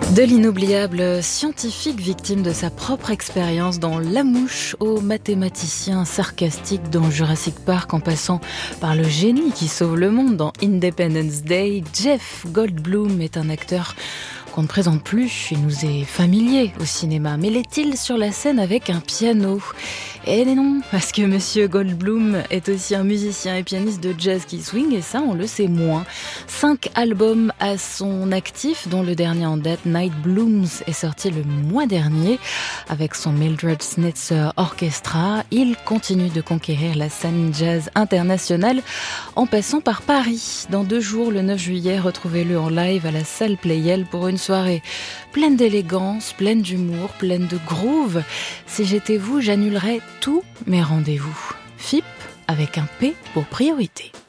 De l'inoubliable scientifique victime de sa propre expérience dans La Mouche au mathématicien sarcastique dans Jurassic Park en passant par le génie qui sauve le monde dans Independence Day, Jeff Goldblum est un acteur qu'on ne présente plus. Il nous est familier au cinéma, mais l'est-il sur la scène avec un piano ? Eh non, parce que Monsieur Goldblum est aussi un musicien et pianiste de jazz qui swing, et ça on le sait moins. 5 albums à son actif, dont le dernier en date, Night Blooms, est sorti le mois dernier. Avec son Mildred Snitzer Orchestra, il continue de conquérir la scène jazz internationale en passant par Paris. Dans 2 jours, le 9 juillet, retrouvez-le en live à la salle Playel pour une soirée pleine d'élégance, pleine d'humour, pleine de groove. Si j'étais vous, j'annulerais tous mes rendez-vous. FIP avec un P pour priorité.